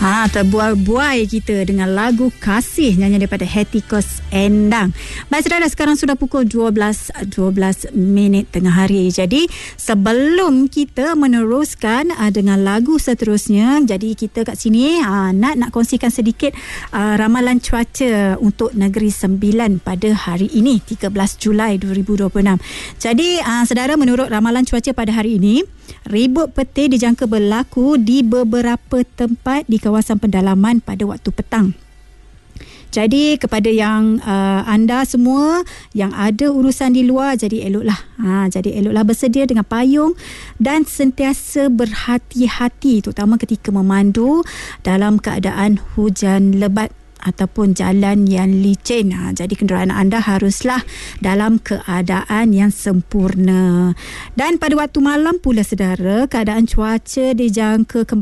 Terbuai-buai kita dengan lagu Kasih nyanyian daripada Hetikos Endang. Baik saudara, sekarang sudah pukul 12 minit tengah hari. Jadi sebelum kita meneruskan dengan lagu seterusnya, jadi kita kat sini nak kongsikan sedikit ramalan cuaca untuk Negeri Sembilan pada hari ini 13 Julai 2026. Jadi saudara, menurut ramalan cuaca pada hari ini, ribut petir dijangka berlaku di beberapa tempat di kawasan pendalaman pada waktu petang. Jadi kepada yang anda semua yang ada urusan di luar, jadi eloklah bersedia dengan payung dan sentiasa berhati-hati, terutama ketika memandu dalam keadaan hujan lebat ataupun jalan yang licin. Jadi kenderaan anda haruslah dalam keadaan yang sempurna. Dan pada waktu malam pula saudara, keadaan cuaca dijangka kembali